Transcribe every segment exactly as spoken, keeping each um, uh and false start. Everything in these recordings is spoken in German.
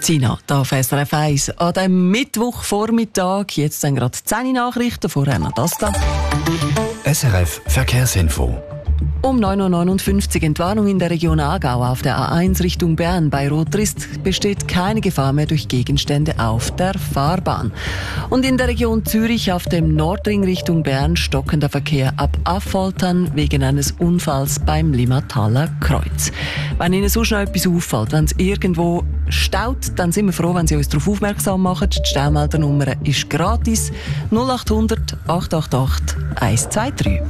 Sina, da auf S R F eins. An diesem Mittwochvormittag, jetzt dann gerade zehn Nachrichten, vorher noch das da. S R F Verkehrsinfo. Um neun Uhr neunundfünfzig Entwarnung in der Region Aargau auf der A eins Richtung Bern. Bei Rotrist besteht keine Gefahr mehr durch Gegenstände auf der Fahrbahn. Und in der Region Zürich auf dem Nordring Richtung Bern stockender Verkehr ab Affoltern wegen eines Unfalls beim Limmataler Kreuz. Wenn Ihnen so schnell etwas auffällt, wenn es irgendwo staut, dann sind wir froh, wenn Sie uns darauf aufmerksam machen. Die Staumeldernummer ist gratis null acht hundert acht acht acht eins zwei drei.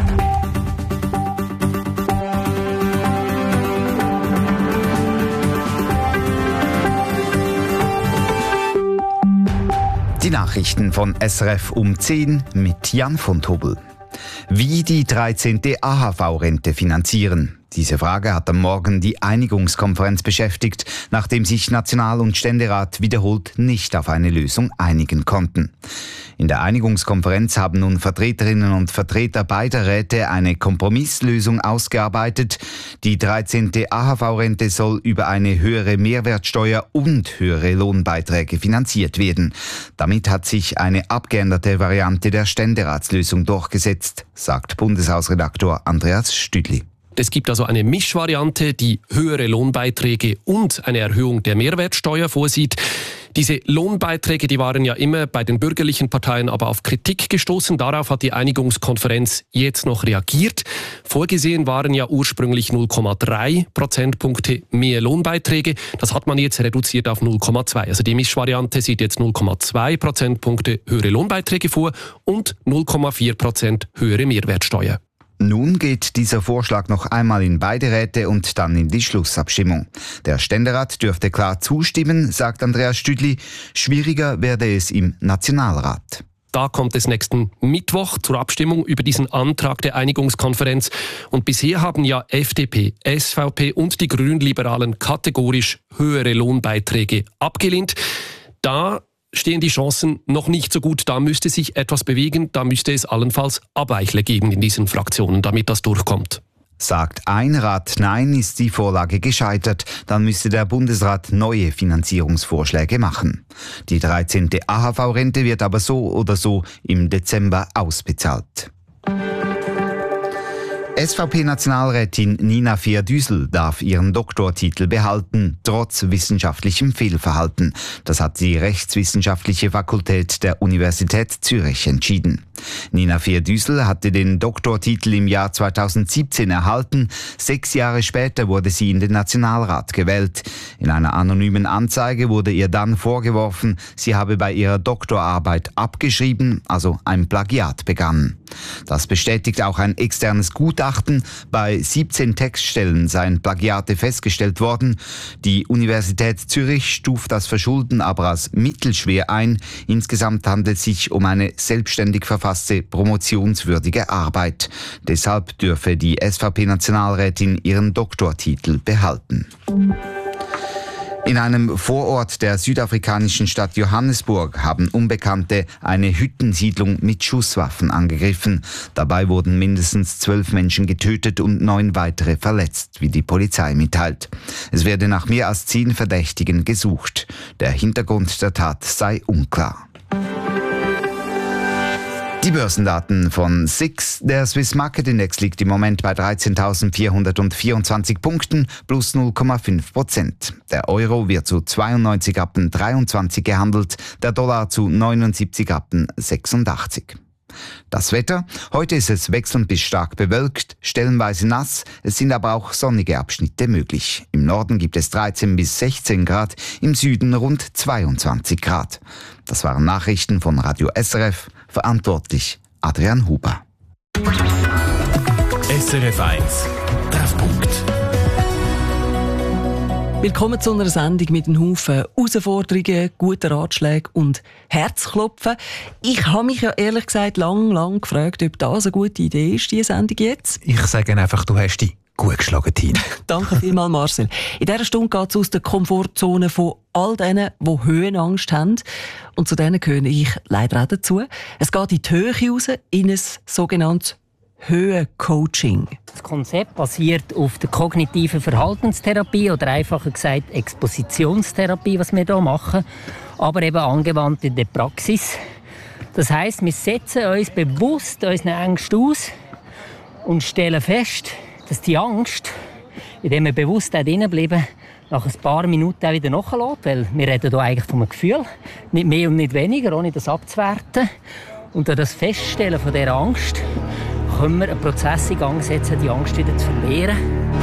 Die Nachrichten von S R F um zehn mit Jan von Tobel. Wie die dreizehnte A H V-Rente finanzieren? Diese Frage hat am Morgen die Einigungskonferenz beschäftigt, nachdem sich National- und Ständerat wiederholt nicht auf eine Lösung einigen konnten. In der Einigungskonferenz haben nun Vertreterinnen und Vertreter beider Räte eine Kompromisslösung ausgearbeitet. Die dreizehnte A H V-Rente soll über eine höhere Mehrwertsteuer und höhere Lohnbeiträge finanziert werden. Damit hat sich eine abgeänderte Variante der Ständeratslösung durchgesetzt, sagt Bundeshausredaktor Andreas Stüdli. Es gibt also eine Mischvariante, die höhere Lohnbeiträge und eine Erhöhung der Mehrwertsteuer vorsieht. Diese Lohnbeiträge, die waren ja immer bei den bürgerlichen Parteien aber auf Kritik gestoßen. Darauf hat die Einigungskonferenz jetzt noch reagiert. Vorgesehen waren ja ursprünglich null Komma drei Prozentpunkte mehr Lohnbeiträge. Das hat man jetzt reduziert auf null Komma zwei. Also die Mischvariante sieht jetzt null Komma zwei Prozentpunkte höhere Lohnbeiträge vor und null Komma vier Prozent höhere Mehrwertsteuer. Nun geht dieser Vorschlag noch einmal in beide Räte und dann in die Schlussabstimmung. Der Ständerat dürfte klar zustimmen, sagt Andreas Stüdli. Schwieriger werde es im Nationalrat. Da kommt es nächsten Mittwoch zur Abstimmung über diesen Antrag der Einigungskonferenz. Und bisher haben ja F D P, S V P und die Grünliberalen kategorisch höhere Lohnbeiträge abgelehnt. Da stehen die Chancen noch nicht so gut. Da müsste sich etwas bewegen. Da müsste es allenfalls Abweichler geben in diesen Fraktionen, damit das durchkommt. Sagt ein Rat Nein, ist die Vorlage gescheitert. Dann müsste der Bundesrat neue Finanzierungsvorschläge machen. Die dreizehnte A H V-Rente wird aber so oder so im Dezember ausbezahlt. S V P-Nationalrätin Nina Fehr-Düssel darf ihren Doktortitel behalten, trotz wissenschaftlichem Fehlverhalten. Das hat die Rechtswissenschaftliche Fakultät der Universität Zürich entschieden. Nina Fehr-Düssel hatte den Doktortitel im Jahr zweitausendsiebzehn erhalten. Sechs Jahre später wurde sie in den Nationalrat gewählt. In einer anonymen Anzeige wurde ihr dann vorgeworfen, sie habe bei ihrer Doktorarbeit abgeschrieben, also ein Plagiat begangen. Das bestätigt auch ein externes Gutachten. Bei siebzehn Textstellen seien Plagiate festgestellt worden. Die Universität Zürich stuft das Verschulden aber als mittelschwer ein. Insgesamt handelt es sich um eine selbstständig verfasste promotionswürdige Arbeit. Deshalb dürfe die S V P-Nationalrätin ihren Doktortitel behalten. In einem Vorort der südafrikanischen Stadt Johannesburg haben Unbekannte eine Hüttensiedlung mit Schusswaffen angegriffen. Dabei wurden mindestens zwölf Menschen getötet und neun weitere verletzt, wie die Polizei mitteilt. Es werde nach mehr als zehn Verdächtigen gesucht. Der Hintergrund der Tat sei unklar. Die Börsendaten von S I X. Der Swiss Market Index liegt im Moment bei dreizehntausendvierhundertvierundzwanzig Punkten, plus null Komma fünf Prozent. Der Euro wird zu zweiundneunzig Rappen dreiundzwanzig gehandelt, der Dollar zu neunundsiebzig Rappen sechsundachtzig. Das Wetter: Heute ist es wechselnd bis stark bewölkt, stellenweise nass, es sind aber auch sonnige Abschnitte möglich. Im Norden gibt es dreizehn bis sechzehn Grad, im Süden rund zweiundzwanzig Grad. Das waren Nachrichten von Radio S R F, verantwortlich Adrian Huber. S R F eins Treffpunkt. Willkommen zu einer Sendung mit einem Haufen Herausforderungen, guten Ratschlägen und Herzklopfen. Ich habe mich ja ehrlich gesagt lang, lang gefragt, ob das eine gute Idee ist, diese Sendung jetzt. Ich sage einfach, du hast dich gut geschlagen, Tina. Danke vielmals, Marcel. In dieser Stunde geht es aus der Komfortzone von all denen, die Höhenangst haben. Und zu denen gehöre ich leider auch dazu. Es geht in die Höhe raus, in ein sogenanntes Höhencoaching. Das Konzept basiert auf der kognitiven Verhaltenstherapie oder einfacher gesagt Expositionstherapie, was wir hier machen, aber eben angewandt in der Praxis. Das heisst, wir setzen uns bewusst unseren Ängsten aus und stellen fest, dass die Angst, indem wir bewusst da drinnen bleiben, nach ein paar Minuten auch wieder nachlässt, weil wir reden hier eigentlich von einem Gefühl, nicht mehr und nicht weniger, ohne das abzuwerten. Und durch das Feststellen von dieser Angst können wir einen Prozess in Gang setzen, die Angst wieder zu verlieren.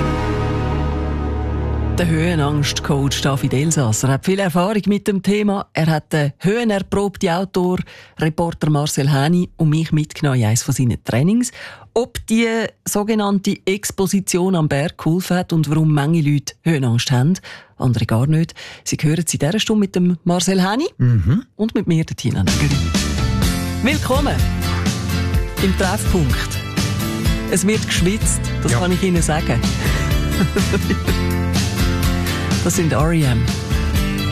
Der Höhenangst-Coach David Elsasser hat viel Erfahrung mit dem Thema. Er hat den höhenerprobten Autor, Reporter Marcel Häni und mich mitgenommen in eines von seinen Trainings. Ob die sogenannte Exposition am Berg geholfen hat und warum manche Leute Höhenangst haben, andere gar nicht. Sie hören sie in dieser Stunde mit dem Marcel Häni mhm. und mit mir, der Tina Nägeli. Willkommen im Treffpunkt. Es wird geschwitzt, das ja. kann ich Ihnen sagen. Das sind R E M.